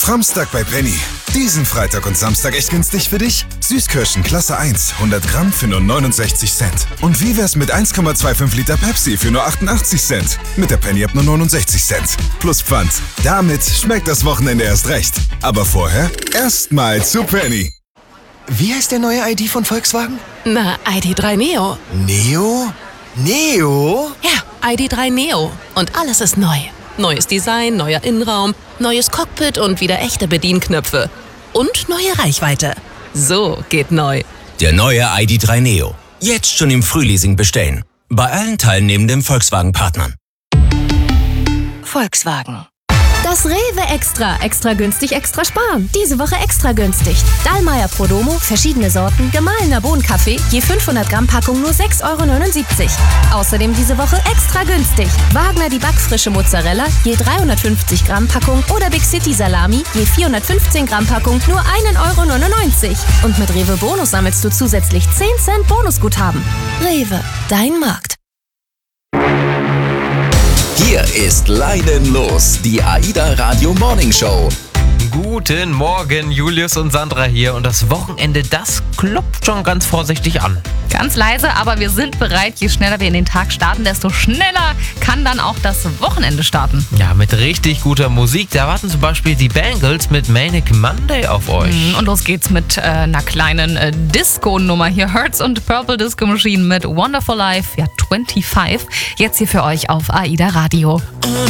Framstag bei Penny. Diesen Freitag und Samstag echt günstig für dich? Süßkirschen Klasse 1, 100 Gramm für nur 69 Cent. Und wie wär's mit 1,25 Liter Pepsi für nur 88 Cent? Mit der Penny ab nur 69 Cent. Plus Pfand. Damit schmeckt das Wochenende erst recht. Aber vorher erstmal zu Penny. Wie heißt der neue ID von Volkswagen? Na, ID.3 Neo. Neo? Neo? Ja, ID.3 Neo. Und alles ist neu. Neues Design, neuer Innenraum, neues Cockpit und wieder echte Bedienknöpfe. Und neue Reichweite. So geht neu. Der neue ID.3 Neo. Jetzt schon im Frühleasing bestellen. Bei allen teilnehmenden Volkswagen-Partnern. Volkswagen. Das Rewe Extra. Extra günstig, extra sparen. Diese Woche extra günstig. Dallmayr Prodomo, verschiedene Sorten, gemahlener Bohnenkaffee, je 500 Gramm Packung nur 6,79 €. Außerdem diese Woche extra günstig. Wagner die backfrische Mozzarella, je 350 Gramm Packung oder Big City Salami, je 415 Gramm Packung nur 1,99 €. Und mit Rewe Bonus sammelst du zusätzlich 10 Cent Bonusguthaben. Rewe, dein Markt. Hier ist Leidenlos, die AIDA Radio Morning Show. Guten Morgen, Julius und Sandra hier. Und das Wochenende, das klopft schon ganz vorsichtig an. Ganz leise, aber wir sind bereit. Je schneller wir in den Tag starten, desto schneller kann dann auch das Wochenende starten. Ja, mit richtig guter Musik. Da warten zum Beispiel die Bangles mit Manic Monday auf euch. Und los geht's mit einer kleinen Disco-Nummer hier. Hertz und Purple Disco Machine mit Wonderful Life, ja 25. Jetzt hier für euch auf AIDA Radio.